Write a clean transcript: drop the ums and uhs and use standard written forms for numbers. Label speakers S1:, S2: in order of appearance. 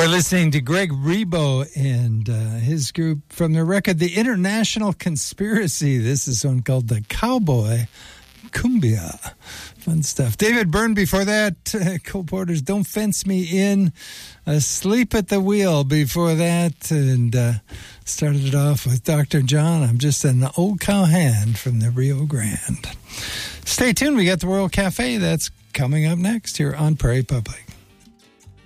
S1: We're listening to Greg Ribot and his group from the record The International Conspiracy. This is one called The Cowboy Cumbia. Fun stuff. David Byrne before that. Cole Porter's Don't Fence Me In. Asleep at the Wheel before that. And started it off with Dr. John. I'm Just an Old Cowhand from the Rio Grande. Stay tuned. We got the World Cafe. That's coming up next here on Prairie Public.